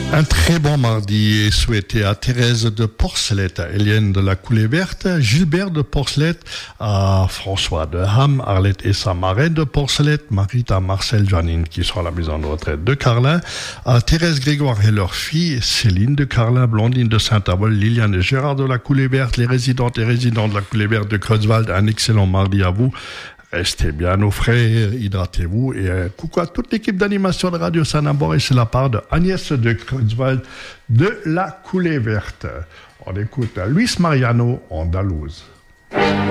Un très bon mardi est souhaité à Thérèse de Porcelette, à Eliane de la Coulée Verte, Gilbert de Porcelette, à François de Ham, Arlette et sa marraine de Porcelette, Marita, Marcel, Janine qui sont à la maison de retraite de Carlin, à Thérèse Grégoire et leur fille, Céline de Carlin, Blondine de Saint-Avold, Liliane et Gérard de la Coulée Verte, les résidentes et résidents de la Coulée Verte de Creuswald. Un excellent mardi à vous. Restez bien au frais, hydratez-vous et coucou à toute l'équipe d'animation de Radio Sanabor et c'est la part de Agnès de Creuswald de la Coulée Verte. On écoute Luis Mariano, Andalouse.